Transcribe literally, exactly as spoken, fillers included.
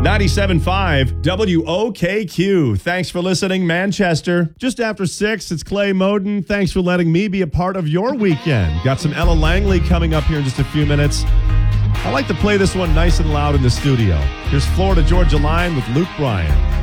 ninety-seven point five W O K Q. Thanks for listening, Manchester. Just after six, it's Clay Moden. Thanks for letting me be a part of your weekend. Got some Ella Langley coming up here in just a few minutes. I like to play this one nice and loud in the studio. Here's Florida Georgia Line with Luke Bryan.